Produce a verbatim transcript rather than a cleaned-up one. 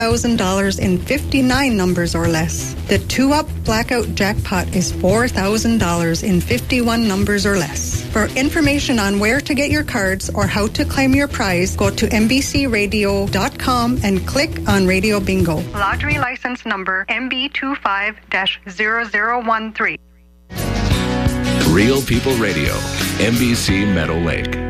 thousand dollars in fifty-nine numbers or less. The two-up blackout jackpot is four thousand dollars in fifty-one numbers or less. For information on where to get your cards or how to claim your prize, go to N B C radio dot com and click on Radio Bingo. Lottery license number M B two five dash zero zero one three. Real People Radio, N B C Meadow Lake.